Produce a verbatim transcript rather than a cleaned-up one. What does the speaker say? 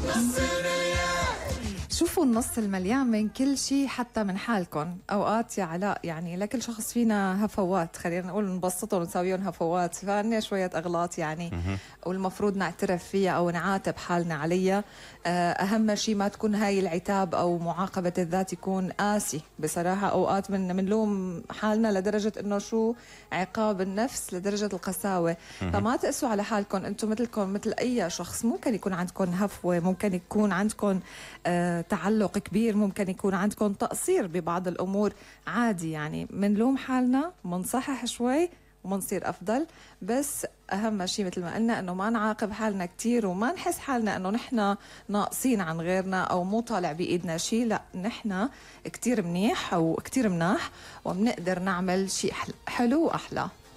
شوفوا النص المليان من كل شيء، حتى من حالكم. أوقات يا علاء يعني لكل شخص فينا هفوات، خلينا نقول نبسطهم ونساويهم هفوات، فعنا شوية أغلاط يعني والمفروض نعترف فيها أو نعاتب حالنا عليها. أهم شيء ما تكون هاي العتاب أو معاقبة الذات يكون قاسي. بصراحة أوقات من منلوم حالنا لدرجة إنه شو عقاب النفس لدرجة القساوة. فما تقسوا على حالكم، أنتم مثلكم مثل أي شخص. ممكن يكون عندكم هفوة، ممكن يكون عندكم آه تعلق كبير، ممكن يكون عندكم تقصير ببعض الأمور، عادي يعني. منلوم حالنا، منصحح شوي ومنصير أفضل. بس أهم شيء مثل ما قلنا أنه ما نعاقب حالنا كتير وما نحس حالنا أنه نحن ناقصين عن غيرنا أو مو طالع بإيدنا شيء. لا، نحن كتير منيح أو كتير مناح وبنقدر نعمل شيء حلو وأحلى.